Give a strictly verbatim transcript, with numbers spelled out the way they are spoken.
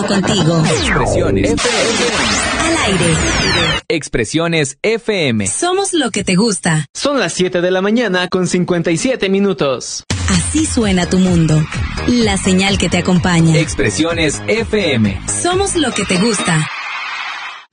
contigo. Expresiones F M. Al aire. Expresiones F M. Somos lo que te gusta. Son las siete de la mañana con cincuenta y siete minutos. Así suena tu mundo. La señal que te acompaña. Expresiones F M. Somos lo que te gusta.